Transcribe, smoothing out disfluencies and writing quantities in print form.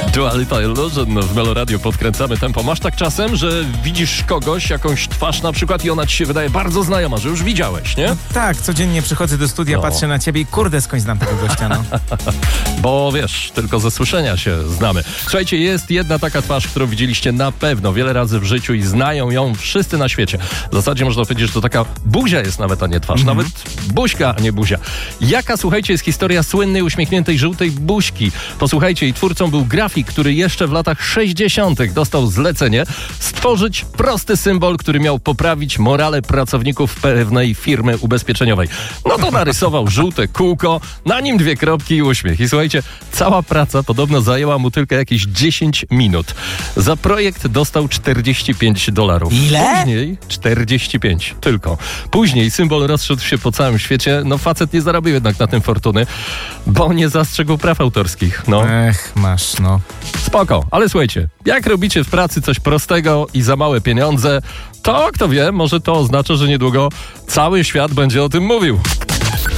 Dua Lipa Illusion w Melo Radio. Podkręcamy tempo. Masz tak czasem, że widzisz kogoś, jakąś twarz na przykład i ona ci się wydaje bardzo znajoma, że już widziałeś, nie? No tak, codziennie przychodzę do studia, patrzę na ciebie i kurde, skądś znam tego gościa, no. Bo wiesz, tylko ze słyszenia się znamy. Słuchajcie, jest jedna taka twarz, którą widzieliście na pewno wiele razy w życiu i znają ją wszyscy na świecie. W zasadzie można powiedzieć, że to taka buzia jest nawet, a nie twarz. Nawet buźka, a nie buzia. Jaka, słuchajcie, jest historia słynnej, uśmiechniętej, żółtej buźki? Posłuchajcie, jej twórcą był grafik, który jeszcze w latach 60. dostał zlecenie stworzyć prosty symbol, który miał poprawić morale pracowników pewnej firmy ubezpieczeniowej. No to narysował żółte kółko, na nim 2 kropki i uśmiech. I słuchajcie, cała praca podobno zajęła mu tylko jakieś 10 minut. Za projekt dostał $45. Ile? Później 45 tylko. Później symbol rozszedł się po całym świecie. No facet nie zarobił jednak na tym fortuny, bo nie zastrzegł praw autorskich. No. Ech, masz, no. Spoko, ale słuchajcie, jak robicie w pracy coś prostego i za małe pieniądze, to kto wie, może to oznacza, że niedługo cały świat będzie o tym mówił.